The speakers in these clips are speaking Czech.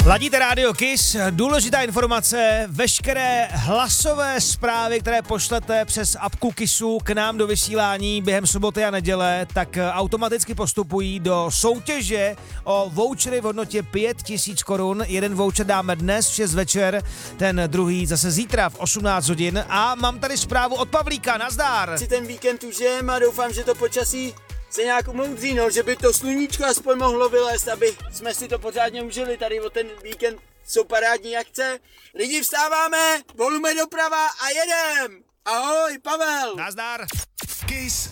Ladíte rádio Kiss, důležitá informace, veškeré hlasové zprávy, které pošlete přes apku Kissu k nám do vysílání během soboty a neděle, tak automaticky postupují do soutěže o vouchery v hodnotě 5000 korun. Jeden voucher dáme dnes v 6 večer, ten druhý zase zítra v 18 hodin. A mám tady zprávu od Pavlíka, nazdar. Si ten víkend užijem a doufám, že to počasí se nějak umoudří, no, že by to sluníčko aspoň mohlo vylézt, aby jsme si to pořádně užili. Tady o ten víkend jsou parádní akce. Lidi, vstáváme, volume doprava a jedem. Ahoj, Pavel. Nazdar. Kiss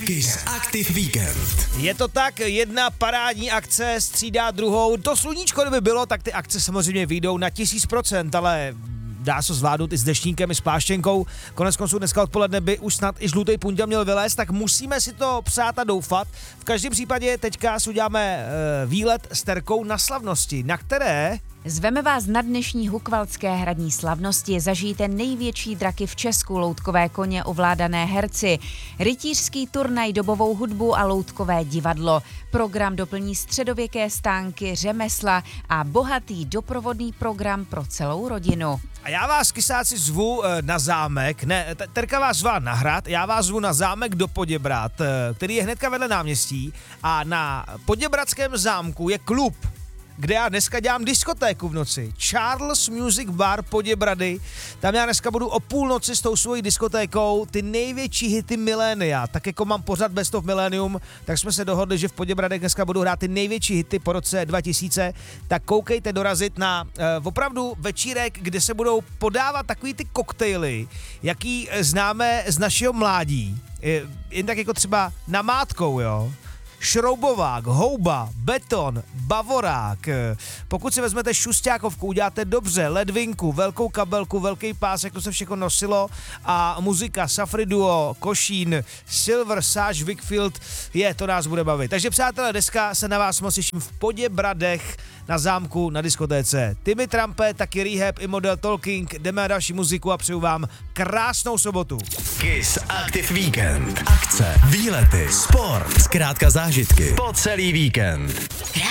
Active Weekend. Je to tak, jedna parádní akce střídá druhou. To sluníčko, kdyby bylo, tak ty akce samozřejmě vyjdou na 1000%, ale dá se zvládnout i s deštníkem, i s pláštěnkou. Koneckonců dneska odpoledne by už snad i žlutý punděl měl vylézt, tak musíme si to přát a doufat. V každém případě teďka si uděláme výlet s Terkou na slavnosti, na které... Zveme vás na dnešní hukvaldské hradní slavnosti, zažijte největší draky v Česku, loutkové koně ovládané herci, rytířský turnaj, dobovou hudbu a loutkové divadlo. Program doplní středověké stánky, řemesla a bohatý doprovodný program pro celou rodinu. A já vás, kysáci, zvu na zámek, ne, Terka vás zvá na hrad, já vás zvu na zámek do Poděbrad, který je hnedka vedle náměstí, a na Poděbradském zámku je klub, kde já dneska dělám diskotéku v noci. Charles Music Bar Poděbrady. Tam já dneska budu o půlnoci s tou svojí diskotékou ty největší hity milénia. Tak jako mám pořad Best of Millennium, tak jsme se dohodli, že v Poděbradech dneska budu hrát ty největší hity po roce 2000. Tak koukejte dorazit na opravdu večírek, kde se budou podávat takový ty koktejly, jaký známe z našeho mládí. Jen tak jako třeba namátkou, jo. Šroubovák, houba, beton, bavorák. Pokud si vezmete šusťákovku, uděláte dobře, ledvinku, velkou kabelku, velký pás, jak to se všechno nosilo, a muzika Safri Duo, Košín, Silver, Sáž, Wickfield, to nás bude bavit. Takže přátelé, dneska se na vás moc těším v Poděbradech na zámku na diskotéce. Timmy Trumpet, taky Rehab i Model Talking. Jdeme na další muziku a přeju vám krásnou sobotu. Kiss Active Weekend. Akce, výlety, sport, zkrátka zážitky po celý víkend.